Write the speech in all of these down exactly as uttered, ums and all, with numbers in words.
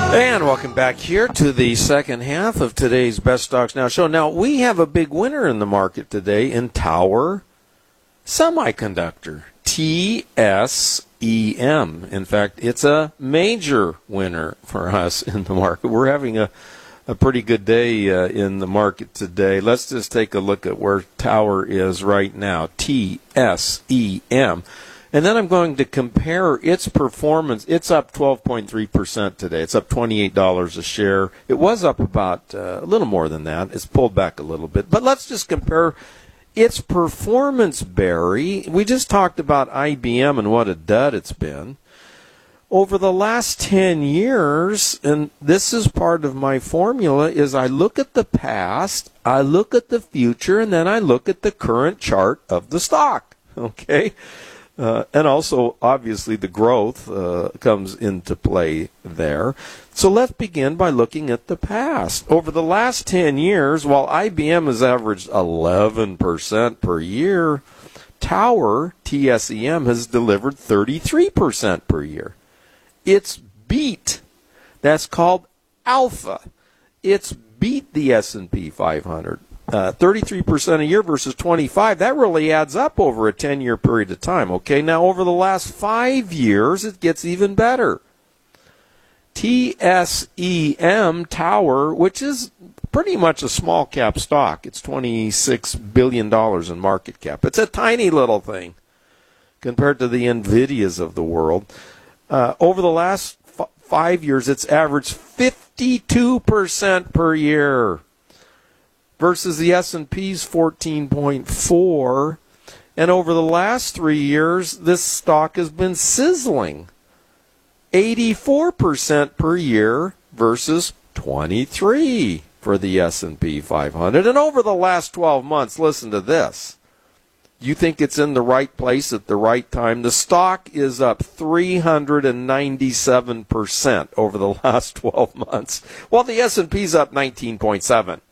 And welcome back here to the second half of today's Best Stocks Now show. Now, we have a big winner in the market today in Tower Semiconductor, T S E M. In fact, it's a major winner for us in the market. We're having a, a pretty good day uh, in the market today. Let's just take a look at where Tower is right now, T S E M. And then I'm going to compare its performance. It's up twelve point three percent today. It's up twenty-eight dollars a share. It was up about uh, a little more than that. It's pulled back a little bit. But let's just compare its performance, Barry. We just talked about I B M and what a dud it's been. Over the last ten years, and this is part of my formula, is I look at the past, I look at the future, and then I look at the current chart of the stock. Okay? Uh, and also, obviously, the growth uh, comes into play there. So let's begin by looking at the past. Over the last ten years, while I B M has averaged eleven percent per year, Tower, T S E M, has delivered thirty-three percent per year. It's beat. That's called alpha. It's beat the S and P five hundred. Uh, thirty-three percent a year versus twenty-five, that really adds up over a ten-year period of time, okay? Now, over the last five years, it gets even better. T S E M Tower, which is pretty much a small-cap stock. It's twenty-six billion dollars in market cap. It's a tiny little thing compared to the NVIDIAs of the world. Uh, over the last f- five years, it's averaged fifty-two percent per year. Versus the S and P's fourteen point four. And over the last three years, this stock has been sizzling. eighty-four percent per year versus twenty-three for the S and P five hundred. And over the last twelve months, listen to this. You think it's in the right place at the right time? The stock is up three hundred ninety-seven percent over the last twelve months, while the S and P's up nineteen point seven.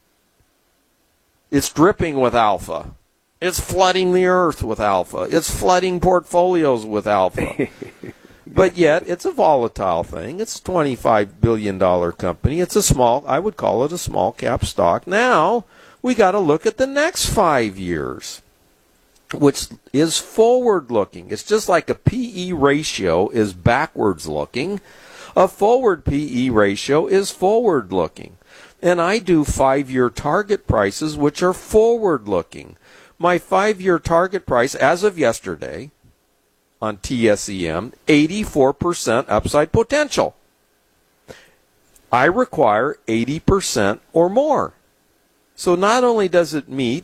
It's dripping with alpha. It's flooding the earth with alpha. It's flooding portfolios with alpha. But yet, it's a volatile thing. It's a twenty-five billion dollars company. It's a small, I would call it a small cap stock. Now, we got to look at the next five years, which is forward looking. It's just like a P E ratio is backwards looking. A forward P E ratio is forward looking. And I do five-year target prices, which are forward-looking. My five-year target price, as of yesterday, on T S E M, eighty-four percent upside potential. I require eighty percent or more. So not only does it meet